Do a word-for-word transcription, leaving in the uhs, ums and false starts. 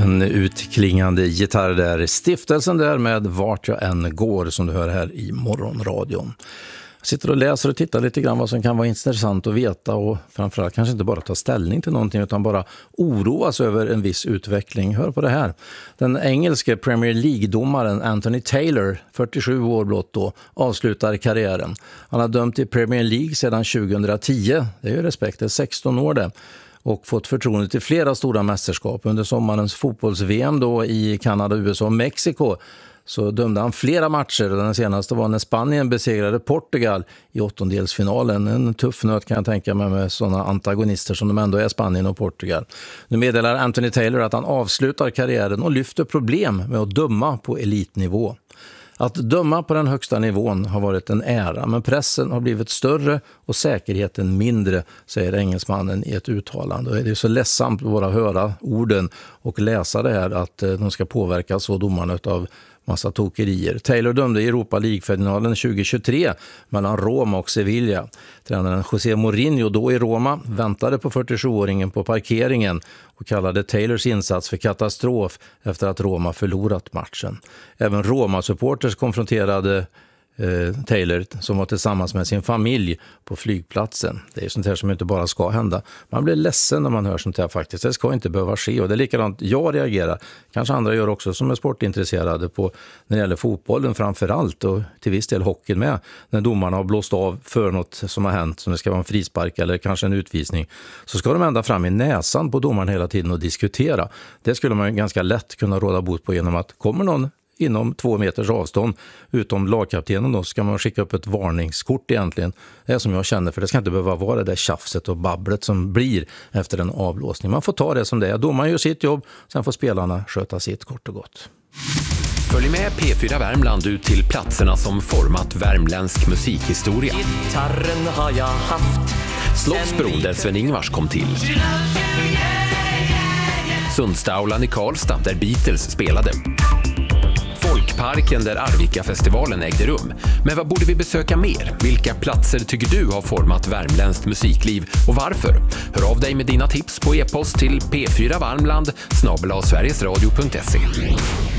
En utklingande gitarr där, stiftelsen där med Vart jag än går som du hör här i morgonradion. Jag sitter och läser och tittar lite grann vad som kan vara intressant att veta och framförallt kanske inte bara ta ställning till någonting utan bara oroas över en viss utveckling. Hör på det här. Den engelske Premier League-domaren Anthony Taylor, fyrtiosju år blott då, avslutar karriären. Han har dömt i Premier League sedan tjugohundratio, det är ju respekt, det är sexton år det. Och fått förtroende till flera stora mästerskap. Under sommarens fotbolls-V M då i Kanada, U S A och Mexiko så dömde han flera matcher. Den senaste var när Spanien besegrade Portugal i åttondelsfinalen. En tuff nöt kan jag tänka mig med sådana antagonister som de ändå är, Spanien och Portugal. Nu meddelar Anthony Taylor att han avslutar karriären och lyfter problem med att döma på elitnivå. Att döma på den högsta nivån har varit en ära, men pressen har blivit större och säkerheten mindre, säger engelsmannen i ett uttalande. Och det är så ledsamt att bara höra orden och läsa det här att de ska påverka så domarna av massa tokerier. Taylor dömde i Europa League-finalen tjugohundratjugotre mellan Roma och Sevilla. Tränaren José Mourinho då i Roma väntade på fyrtiosjuåringen på parkeringen och kallade Taylors insats för katastrof efter att Roma förlorat matchen. Även Roma-supporters konfronterade eh, Taylor som var tillsammans med sin familj på flygplatsen. Det är sånt här som inte bara ska hända. Man blir ledsen när man hör sånt här faktiskt. Det ska inte behöva ske och det är likadant jag reagerar. Kanske andra gör också som är sportintresserade på när det gäller fotbollen framförallt och till viss del hockeyn med. När domarna har blåst av för något som har hänt som det ska vara en frispark eller kanske en utvisning så ska de ända fram i näsan på domaren hela tiden och diskutera. Det skulle man ganska lätt kunna råda bot på genom att kommer någon inom två meters avstånd utom lagkaptenen då ska man skicka upp ett varningskort egentligen. Det är som jag känner, för det ska inte behöva vara det där tjafset och babblet som blir efter en avblåsning. Man får ta det som det är. Domaren gör sitt jobb, sen får spelarna sköta sitt kort och gott. Följ med P fyra Värmland ut till platserna som format värmländsk musikhistoria. Gitarren har jag haft. Slottsbron där Sven-Ingvars kom till. Sundstaulan i Karlstad där Beatles spelade. Folkparken där Arvika-festivalen ägde rum. Men vad borde vi besöka mer? Vilka platser tycker du har format värmländskt musikliv och varför? Hör av dig med dina tips på e-post till p fyra varmland snabel-a sverigesradio punkt se.